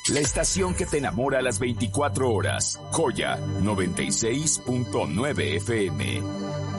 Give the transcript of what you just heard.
La estación que te enamora a las 24 horas. Joya 96.9 FM.